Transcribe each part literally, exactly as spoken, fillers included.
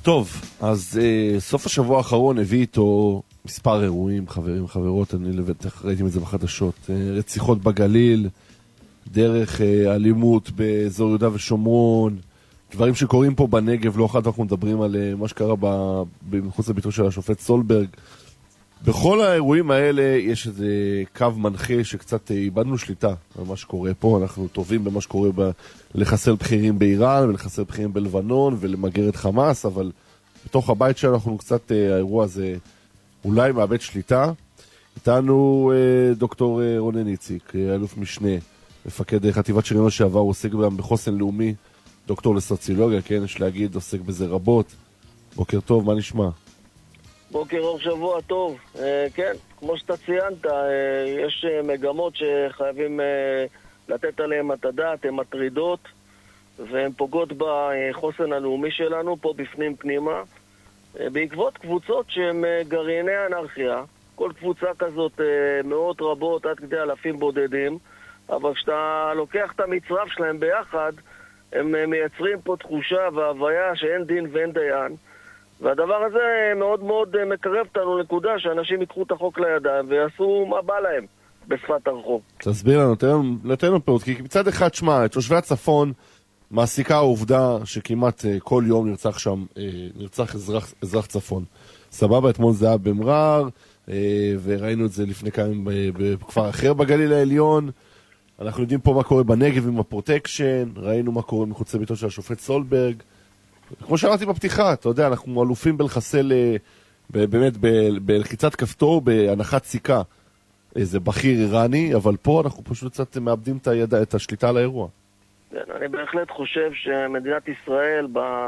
טוב, אז אה, סוף השבוע האחרון הביא איתו מספר אירועים, חברים וחברות, אני לבטח ראיתם את זה בחדשות, אה, רציחות בגליל, דרך אה, אלימות באזור יהודה ושומרון, דברים שקורים פה בנגב, לא אחת אנחנו מדברים על אה, מה שקרה במחוץ לביתו של השופט סולברג. בכל האירועים האלה יש איזה קו מנחה שקצת אה, איבדנו שליטה על מה שקורה פה, אנחנו טובים במה שקורה ב... לחסל בכירים באיראן ולחסל בכירים בלבנון ולמגר את חמאס, אבל בתוך הבית שלנו קצת אה, האירוע הזה אולי מאבד שליטה. איתנו אה, דוקטור אה, רונן איציק, אה, אלוף משנה, מפקד חטיבת שריון שעבר, עוסק גם בחוסן לאומי, דוקטור לסוציולוגיה, כן, יש להגיד, עוסק בזה רבות. בוקר טוב, מה נשמע? בוקר אור, שבוע טוב. אה, כן, כמו שאתה ציינת, אה, יש אה, מגמות שחייבים אה, לתת עליהן את הדעת, הן מטרידות והן פוגעות בחוסן הלאומי שלנו, פה בפנים פנימה, אה, בעקבות קבוצות שהן אה, גרעיני אנרכיה. כל קבוצה כזאת אה, מאות רבות עד כדי אלפים בודדים, אבל כשאתה לוקח את המצרף שלהם ביחד, הם אה, מייצרים פה תחושה והוויה שאין דין ואין דיין. והדבר הזה מאוד מאוד מקרב אותנו נקודה שאנשים ייקחו את החוק לידיים ויעשו מה בא להם בשפת הרחוב. תסביר לנו, תן לנו פירוט, כי מצד אחד שמע, את תושבי הצפון מעסיקה העובדה שכמעט כל יום נרצח שם, נרצח אזרח, אזרח צפון. סבבה, אתמול זה היה במרר, וראינו את זה לפני כמה בכפר אחר בגליל העליון. אנחנו יודעים פה מה קורה בנגב עם הפרוטקשן, ראינו מה קורה מחוץ לביתו של השופט סולברג. כמו שאמרתי בפתיחה, אתה יודע, אנחנו אלופים בלחסל, באמת, בלחיצת כפתור, בהנחת סיכה, איזה בכיר איראני, אבל פה אנחנו פשוט קצת מאבדים את הידע, את השליטה על האירוע. אני בהחלט חושב שמדינת ישראל,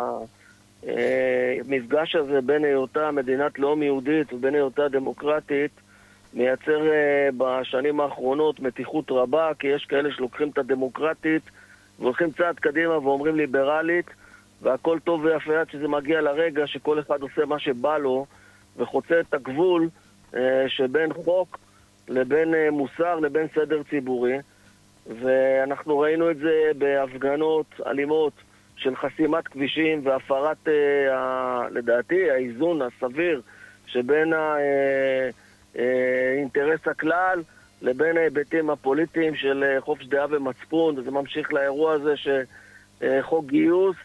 במפגש הזה בין היותה מדינת לאום יהודית ובין היותה דמוקרטית, מייצר בשנים האחרונות מתיחות רבה, כי יש כאלה שלוקחים את הדמוקרטית והולכים צעד קדימה ואומרים ליברלית, והכל טוב ויפה עד שזה מגיע לרגע שכל אחד עושה מה שבא לו וחוצה את הגבול אה, שבין חוק לבין אה, מוסר לבין סדר ציבורי. ואנחנו ראינו את זה בהפגנות אלימות של חסימת כבישים והפרת אה, ה, לדעתי האיזון הסביר שבין האינטרס אה, הכלל לבין ההיבטים הפוליטיים של אה, חופש דעה ומצפון, וזה ממשיך לאירוע הזה שחוק גיוס